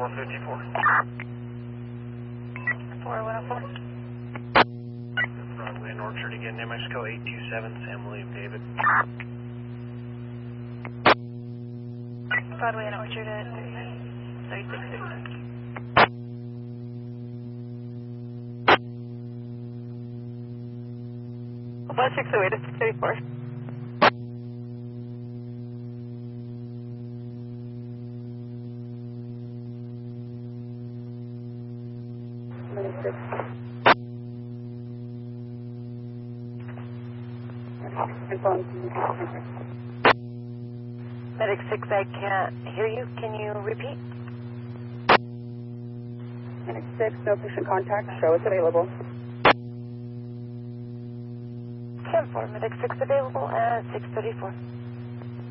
454. 4104. Broadway and Orchard again, New Mexico 827, Sam William David. Broadway and Orchard at 3650. About 608 at 34. Medic 6, I can't hear you. Can you repeat? Medic 6, no patient contact. Show is available. 10-4, Medic 6 available at 634.